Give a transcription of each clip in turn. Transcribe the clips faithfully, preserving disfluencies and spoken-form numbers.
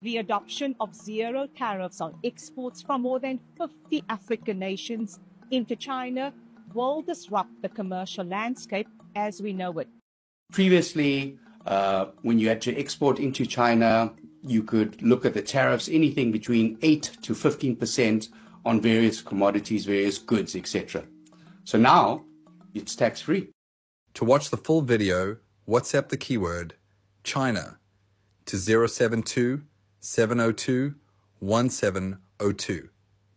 the adoption of zero tariffs on exports from more than fifty African nations into China will disrupt the commercial landscape as we know it. Previously, uh, when you had to export into China, you could look at the tariffs, anything between eight to fifteen percent on various commodities, various goods, et cetera. So now it's tax-free. To watch the full video, WhatsApp the keyword China to zero seven two, seven zero two, one seven zero two.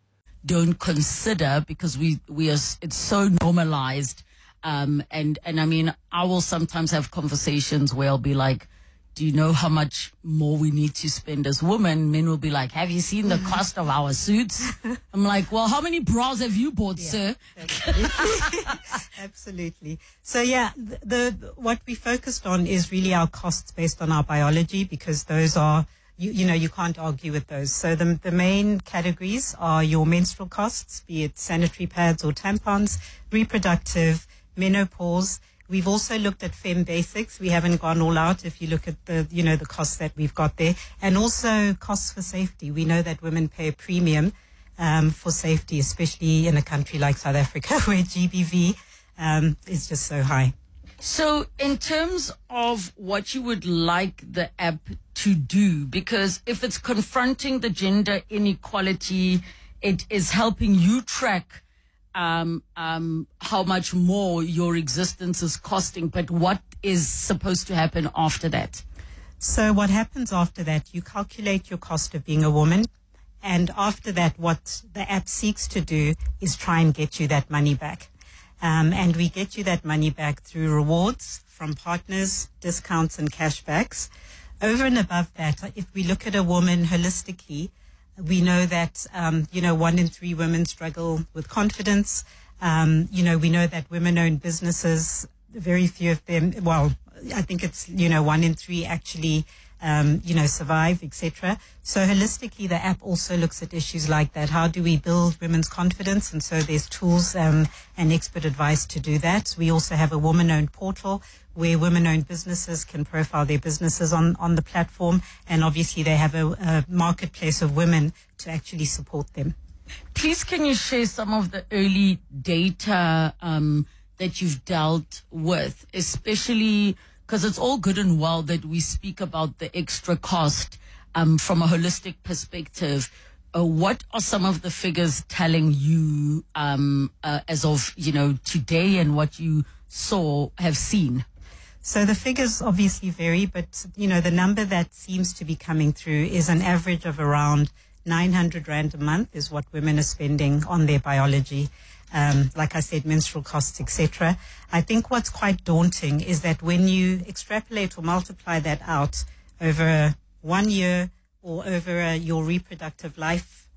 Don't consider, because we, we are, it's so normalized. Um, and, and I mean, I will sometimes have conversations where I'll be like, do you know how much more we need to spend as women? Men will be like, have you seen the cost of our suits? I'm like, well, how many bras have you bought, yeah, sir? Absolutely. Absolutely. So yeah, the, the what we focused on is really our costs based on our biology, because those are, you, you know, you can't argue with those. So the, the main categories are your menstrual costs, be it sanitary pads or tampons, reproductive, menopause. We've also looked at Fem Basics. We haven't gone all out if you look at the, you know, the costs that we've got there. And also costs for safety. We know that women pay a premium um, for safety, especially in a country like South Africa where G B V um, is just so high. So in terms of what you would like the app to do, because if it's confronting the gender inequality, it is helping you track Um, um, how much more your existence is costing, but what is supposed to happen after that? So what happens after that, you calculate your cost of being a woman, and after that, what the app seeks to do is try and get you that money back. Um, and we get you that money back through rewards from partners, discounts and cashbacks. Over and above that, if we look at a woman holistically, we know that, um, you know, one in three women struggle with confidence. Um, you know, we know that women-owned businesses, very few of them, well, I think it's, you know, one in three actually, um, you know, survive, et cetera. So holistically, the app also looks at issues like that. How do we build women's confidence? And so there's tools um, and expert advice to do that. We also have a woman-owned portal where women-owned businesses can profile their businesses on, on the platform. And obviously they have a, a marketplace of women to actually support them. Please, can you share some of the early data um, that you've dealt with, especially because it's all good and well that we speak about the extra cost um, from a holistic perspective. Uh, what are some of the figures telling you um, uh, as of, you know, today, and what you saw, have seen? So the figures obviously vary, but, you know, the number that seems to be coming through is an average of around nine hundred rand a month is what women are spending on their biology. Um, like I said, menstrual costs, et cetera. I think what's quite daunting is that when you extrapolate or multiply that out over one year or over uh, your reproductive life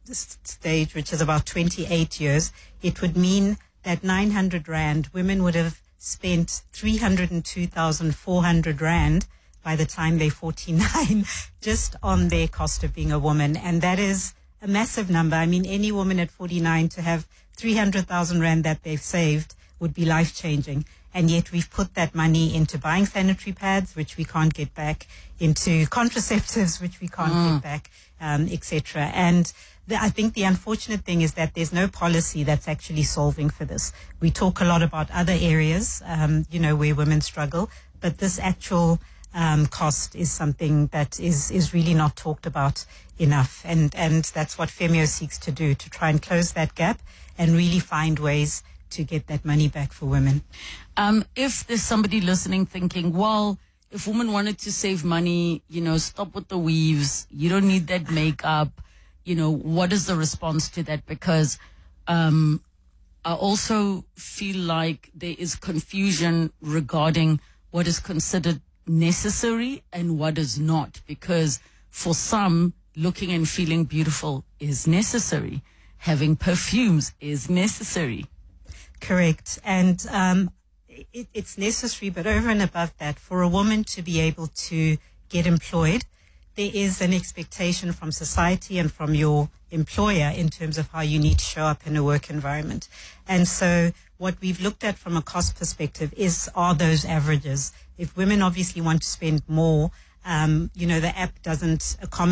stage, which is about twenty-eight years, it would mean that nine hundred rand, women would have spent three hundred two thousand four hundred rand by the time they're forty-nine, just on their cost of being a woman. And that is a massive number. I mean, any woman at forty-nine to have three hundred thousand rand that they've saved would be life-changing. And yet we've put that money into buying sanitary pads, which we can't get back, into contraceptives, which we can't mm. get back, um, et cetera. And the, I think the unfortunate thing is that there's no policy that's actually solving for this. We talk a lot about other areas, um, you know, where women struggle, but this actual um, cost is something that is, is really not talked about enough. And, and that's what Femio seeks to do, to try and close that gap and really find ways to get that money back for women. Um, if there's somebody listening thinking, well, if women wanted to save money, you know, stop with the weaves, you don't need that makeup, you know, what is the response to that? Because um, I also feel like there is confusion regarding what is considered necessary and what is not. Because for some, looking and feeling beautiful is necessary. Having perfumes is necessary. Correct. And um, it, it's necessary, but over and above that, for a woman to be able to get employed, there is an expectation from society and from your employer in terms of how you need to show up in a work environment. And so what we've looked at from a cost perspective is, are those averages. If women obviously want to spend more, um, you know, the app doesn't accommodate